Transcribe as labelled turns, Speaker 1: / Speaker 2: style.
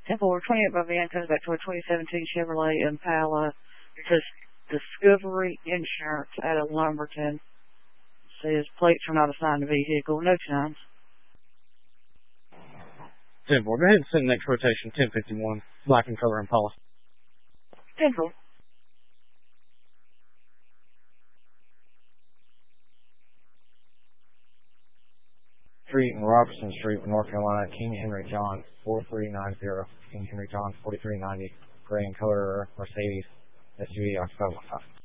Speaker 1: Temple, we're 28 by van, comes back to a 2017 Chevrolet Impala. It says Discovery Insurance out of Lumberton. It says plates are not assigned to vehicle. No chimes.
Speaker 2: Temple, go ahead and send the next rotation, 1051, black and color Impala.
Speaker 1: Temple.
Speaker 3: Street and Robertson Street, North Carolina, King Henry John, 4390, King Henry John, 4390, gray and color Mercedes SUV October.